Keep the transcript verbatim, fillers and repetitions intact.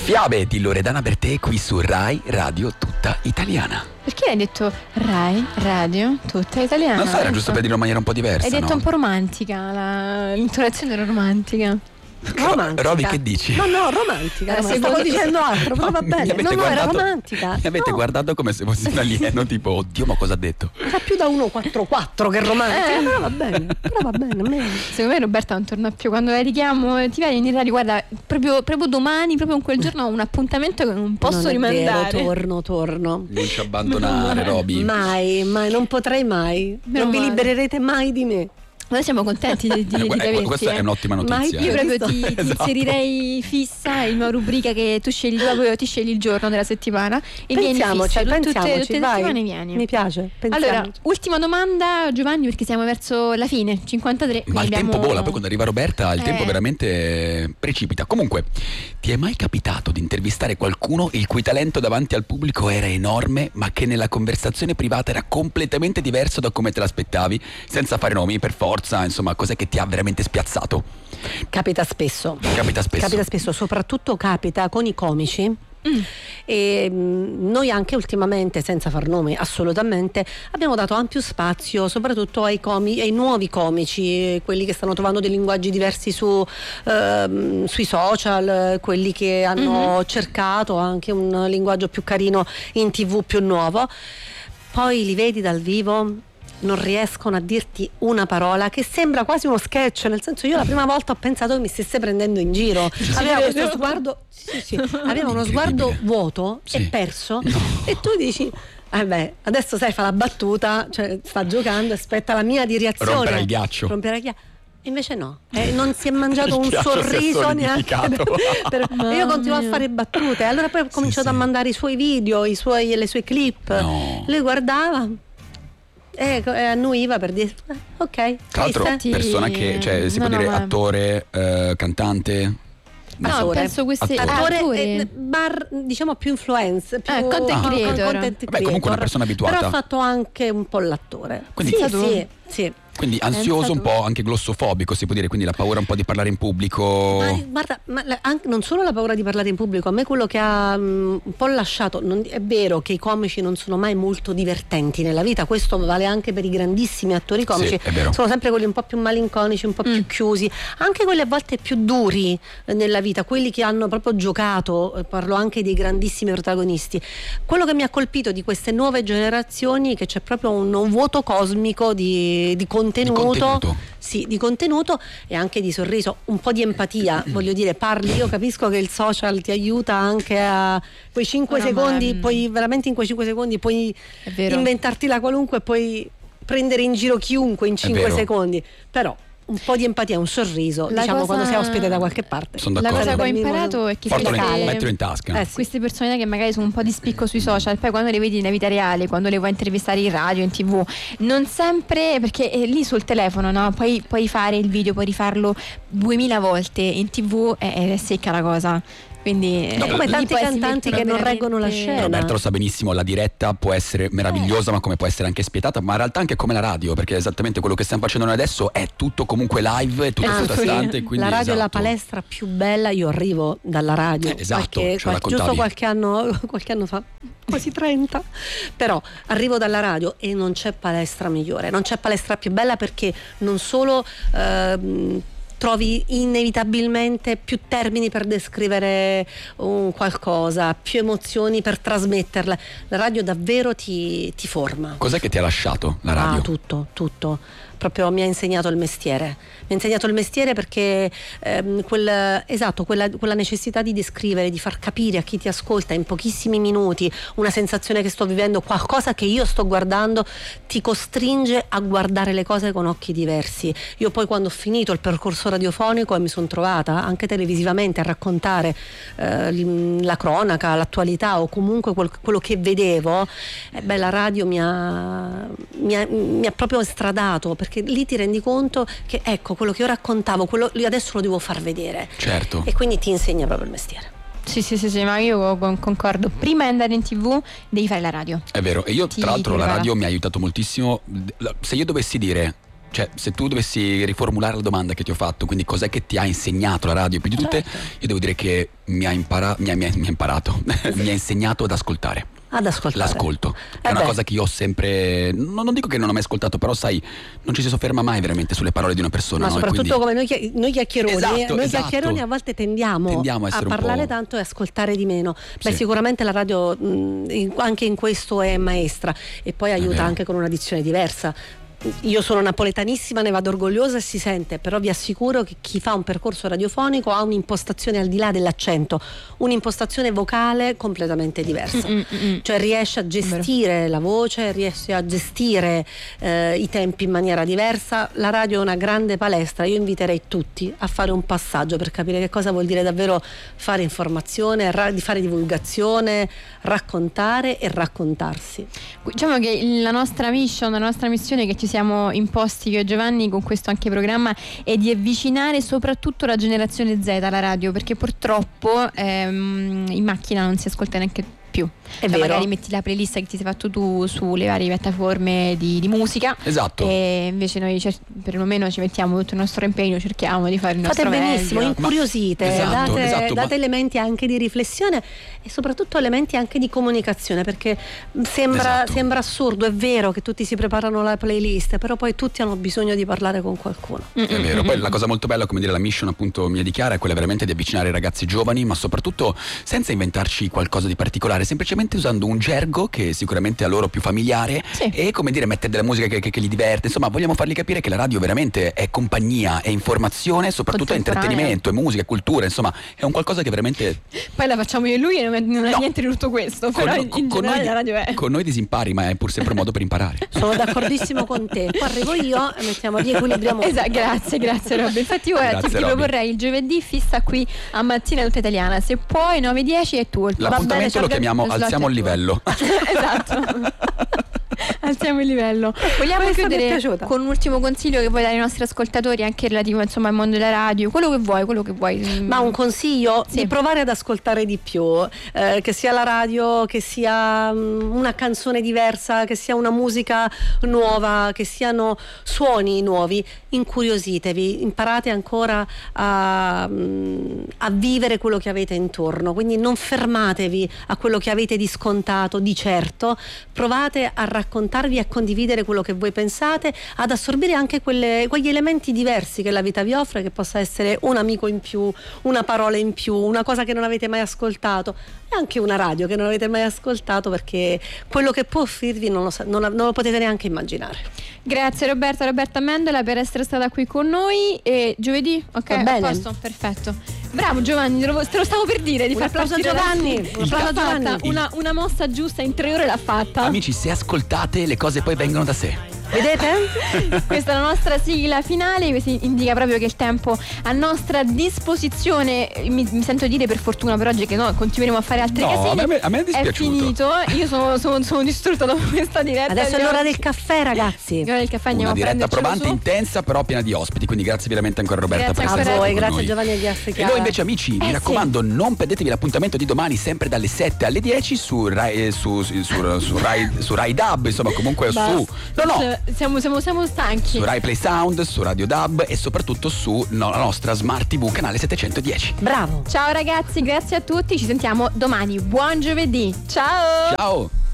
Fiabe di Loredana Bertè qui su Rai Radio Tutta Italiana. Perché hai detto Rai Radio Tutta Italiana? Non so, era giusto per dirlo in maniera un po' diversa. Hai detto no? un po' romantica, la... l'intonazione era romantica. Romantica. Roby, che dici? No, no, romantica. Eh, No, secondo- stavo dicendo altro, però va Mi bene. avete No, no, era guardato- romantica. Mi avete No, guardato come se fossi un alieno, tipo, oddio, ma cosa ha detto? era più da uno quattro quattro che romantica. Eh. Però va bene, però va bene. a me- Secondo me Roberta non torna più. Quando la richiamo ti vai in radio, guarda, proprio, proprio domani, proprio in quel giorno ho un appuntamento che non posso non è rimandare. vero, torno, torno. Non ci abbandonare, Roby. Mai, mai, non potrei mai. Meno non vi male. libererete mai di me. Noi siamo contenti di, di, Eh, di guarda, averti, questa eh. è un'ottima Mai notizia. più Io eh. proprio ti, ti Esatto. inserirei fissa in una rubrica che tu scegli, proprio ti scegli il giorno della settimana e vieni Pensiamoci, fissa. Tutte, pensiamoci, tutte le vai. settimane vieni. Mi piace, Allora, pensiamoci. ultima domanda, Giovanni, perché siamo verso la fine, cinquantatré. Ma il quindi abbiamo- tempo vola, poi quando arriva Roberta il Eh. tempo veramente precipita. Comunque, ti è mai capitato di intervistare qualcuno il cui talento davanti al pubblico era enorme, ma che nella conversazione privata era completamente diverso da come te l'aspettavi? Senza fare nomi, per forza, insomma, cos'è che ti ha veramente spiazzato? Capita spesso. Capita spesso. Capita spesso, soprattutto capita con i comici. Mm. E mh, noi anche ultimamente, senza far nome assolutamente, abbiamo dato ampio spazio soprattutto ai, comi- ai nuovi comici, quelli che stanno trovando dei linguaggi diversi su, ehm, sui social, quelli che hanno cercato anche un linguaggio più carino in tv, più nuovo. Poi li vedi dal vivo, non riescono a dirti una parola, che sembra quasi uno sketch, nel senso, io la prima volta ho pensato che mi stesse prendendo in giro. Aveva questo sguardo, sì, sì, aveva uno sguardo vuoto Sì. e perso, e tu dici eh beh, adesso sai, fa la battuta, cioè sta giocando, aspetta la mia di reazione, Romperà il ghiaccio. romperà il ghiaccio. Invece no, eh, non si è mangiato Il un ghiaccio si è sorriso neanche solidificato. per- Mamma io continuo a mia. fare battute, allora poi ho cominciato sì. a mandare i suoi video, i suoi, le sue clip. No. Lui guardava e e annuiva per dire eh, ok, Tra l'altro, triste. persona che, cioè, si No, può no, dire ma- attore, eh, cantante. No, Attore. penso questi Attore. attore, attori. eh, bar, diciamo più influencer, più Eh, content con- creator. content Vabbè, comunque una persona abituata. Però ha fatto anche un po' l'attore. Quindi- sì, Pensa tu. sì, sì. Quindi ansioso, un po' anche glossofobico, si può dire, quindi la paura un po' di parlare in pubblico. Ma guarda, ma la- anche- non solo la paura di parlare in pubblico, a me quello che ha mm, un po' lasciato, non- è vero che i comici non sono mai molto divertenti nella vita, questo vale anche per i grandissimi attori comici, Sì, è vero. sono sempre quelli un po' più malinconici, un po' più chiusi, anche quelli a volte più duri eh, nella vita, quelli che hanno proprio giocato, eh, parlo anche dei grandissimi protagonisti. Quello che mi ha colpito di queste nuove generazioni è che c'è proprio un, un vuoto cosmico di, di contenuto, Di contenuto. sì, di contenuto e anche di sorriso, un po' di empatia, voglio dire, parli, io capisco che il social ti aiuta anche a quei cinque No, no, secondi, ma- puoi veramente in quei cinque secondi puoi È vero. inventarti la qualunque, puoi prendere in giro chiunque in cinque vero. secondi, però un po' di empatia, un sorriso, La diciamo cosa- quando sei ospite da qualche parte. Sono La d'accordo. cosa che ho Bel minimo- imparato è che Portalo in- queste- mettilo in tasca. Eh, sì. queste persone che magari sono un po' di spicco sui social, poi quando le vedi nella vita reale, quando le vuoi intervistare in radio, in tv, non sempre, perché è lì sul telefono, no? Poi puoi fare il video, puoi rifarlo duemila volte, in tv è, è secca la cosa. Quindi No, eh, come lì tanti poi si cantanti mettono che non veramente- reggono la scena. Roberta lo sa benissimo, la diretta può essere meravigliosa, Eh. ma come può essere anche spietata, ma in realtà anche come la radio, perché è esattamente quello che stiamo facendo noi adesso, è tutto comunque live, è tutto Anzi, sottostante. Quindi, la radio è la esatto. palestra più bella, io arrivo dalla radio, Eh, esatto, qualche- ce lo qual- giusto raccontavi. qualche anno, qualche anno fa, quasi trenta, però arrivo dalla radio e non c'è palestra migliore, non c'è palestra più bella, perché non solo ehm, trovi inevitabilmente più termini per descrivere un qualcosa, più emozioni per trasmetterle, la radio davvero ti, ti forma. Cos'è che ti ha lasciato la radio? Ah, tutto, tutto. Proprio mi ha insegnato il mestiere. Mi ha insegnato il mestiere perché ehm, quel, esatto, quella, quella necessità di descrivere, di far capire a chi ti ascolta in pochissimi minuti una sensazione che sto vivendo, qualcosa che io sto guardando, ti costringe a guardare le cose con occhi diversi. Io poi, quando ho finito il percorso radiofonico e mi sono trovata anche televisivamente a raccontare eh, l- la cronaca, l'attualità o comunque quel- quello che vedevo, eh, beh, la radio mi ha, mi ha, mi ha proprio stradato, perché lì ti rendi conto che ecco, quello che io raccontavo, quello io adesso lo devo far vedere, Certo. e quindi ti insegna proprio il mestiere. Sì, sì, sì, sì, ma io con- concordo. Prima di andare in tv devi fare la radio. È vero, e io Ti- tra l'altro ti la prepara. radio mi ha aiutato moltissimo. Se io dovessi dire cioè se tu dovessi riformulare la domanda che ti ho fatto, quindi cos'è che ti ha insegnato la radio più di tutte, certo. io devo dire che mi ha, impara- mi ha, mi ha, mi ha imparato, mi ha insegnato ad ascoltare. Ad ascoltare. L'ascolto è Eh una beh. cosa che io ho sempre, non, non dico che non ho mai ascoltato, però sai, non ci si sofferma mai veramente sulle parole di una persona, Ma no? E soprattutto quindi- come noi, chia- noi chiacchieroni, Esatto, noi esatto. chiacchieroni a volte tendiamo, Tendiamo a a, essere un parlare po'- tanto e ascoltare di meno. Beh, Sì. sicuramente la radio mh, in- anche in questo è maestra e poi aiuta vero. anche con una dizione diversa. Io sono napoletanissima, ne vado orgogliosa e si sente, però vi assicuro che chi fa un percorso radiofonico ha un'impostazione al di là dell'accento, un'impostazione vocale completamente diversa. Mm, mm, mm. Cioè riesce a gestire la voce, riesce a gestire eh, i tempi in maniera diversa. La radio è una grande palestra, io inviterei tutti a fare un passaggio per capire che cosa vuol dire davvero fare informazione, ra- di fare divulgazione, raccontare e raccontarsi. Diciamo che la nostra mission, la nostra missione che ci siamo imposti io e Giovanni con questo anche programma è di avvicinare soprattutto la generazione Z alla radio, perché purtroppo ehm, in macchina non si ascolta neanche più. È Cioè, vero. magari metti la playlist che ti sei fatto tu sulle varie piattaforme di, di musica, Esatto. e invece noi cer- perlomeno ci mettiamo tutto il nostro impegno, cerchiamo di fare il nostro Fate benissimo, meglio. incuriosite, Ma- esatto, date, esatto, date ma- elementi anche di riflessione e soprattutto elementi anche di comunicazione, perché sembra, Esatto. sembra assurdo, è vero che tutti si preparano la playlist, però poi tutti hanno bisogno di parlare con qualcuno. Mm, È vero, poi la cosa molto bella, come dire, la mission appunto mia dichiara è quella veramente di avvicinare i ragazzi giovani, ma soprattutto senza inventarci qualcosa di particolare, semplicemente usando un gergo che sicuramente è a loro più familiare, Sì. e come dire mettere della musica che, che, che li diverte, insomma vogliamo fargli capire che la radio veramente è compagnia, è informazione, soprattutto è Contemporanea. intrattenimento, è musica, è cultura, insomma è un qualcosa che veramente Poi la facciamo io e lui e non, non è No. niente di tutto questo, però con, in, con- in con generale noi, la radio è. con noi disimpari, ma è pur sempre un modo per imparare. Sono d'accordissimo con te. Poi arrivo io e mettiamo riequilibriamo. Esatto, grazie, grazie Robby. Infatti ora Grazie, ti, ti Robby. proporrei il giovedì fissa qui a Mattina Tutta Italiana. Se puoi nove dieci è tuo. L'appuntamento lo chiamiamo Alziamo il livello. Esatto. Alziamo il livello. Vogliamo Questa mi è chiudere piaciuta. con un ultimo consiglio che vuoi dare ai nostri ascoltatori, anche relativo insomma al mondo della radio, quello che vuoi, quello che vuoi. Ma un consiglio Sì. di provare ad ascoltare di più, eh, che sia la radio, che sia mm, una canzone diversa, che sia una musica nuova, che siano suoni nuovi. Incuriositevi, imparate ancora a, mm, a vivere quello che avete intorno, quindi non fermatevi a quello che avete di scontato, di certo, provate a raccontarvi e a condividere quello che voi pensate, ad assorbire anche quelle- quegli elementi diversi che la vita vi offre, che possa essere un amico in più, una parola in più, una cosa che non avete mai ascoltato e anche una radio che non avete mai ascoltato, perché quello che può offrirvi non lo, sa- non, non lo potete neanche immaginare. Grazie Roberta, Roberta Mendola per essere stata qui con noi. E giovedì, ok, Va bene. a posto, perfetto. Bravo Giovanni, te lo, te lo stavo per dire di Un far applauso a partire la- Giovanni, un l'ha applauso a fatta, Giovanni. una, una mossa giusta in tre ore l'ha fatta. Amici, se ascoltate le cose poi vengono da sé. Vedete? Questa è la nostra sigla finale, che si indica proprio che il tempo a nostra disposizione, mi, mi sento dire per fortuna per oggi, che no, continueremo a fare altri No, casini. a me- a me è È dispiaciuto. finito, io sono, sono, sono distrutta dopo questa diretta. Adesso è di l'ora oggi. del caffè, ragazzi. L'ora del caffè, andiamo Una a diretta prendercelo probante, su. intensa, però piena di ospiti, quindi grazie veramente ancora Roberta Grazie per A essere ancora voi, stata con grazie noi. Giovanni agli Africa. E noi invece amici, mi Eh, raccomando, non perdetevi l'appuntamento di domani sempre dalle sette alle dieci su Rai, eh, su, su, su, su Rai, su Rai Dub, insomma comunque Basta. su no no Cioè, Siamo, siamo, siamo stanchi. su Rai Play Sound, su Radio Dub e soprattutto su no, la nostra Smart tivù canale settecentodieci. Bravo. Ciao ragazzi, grazie a tutti, ci sentiamo domani. Buon giovedì. Ciao! Ciao!